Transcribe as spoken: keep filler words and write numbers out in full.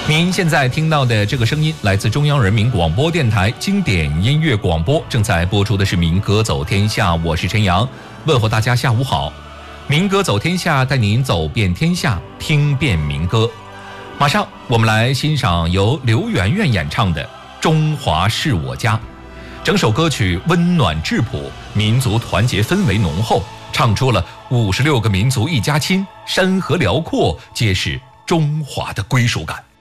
您现在听到的这个声音来自中央人民广播电台经典音乐广播，正在播出的是民歌走天下，我是陈阳，问候大家下午好。民歌走天下，带您走遍天下，听遍民歌。马上我们来欣赏由刘媛媛演唱的《中华是我家》，整首歌曲温暖质朴，民族团结氛围浓厚，唱出了五十六个民族一家亲，山河辽阔，皆是中华的归属感。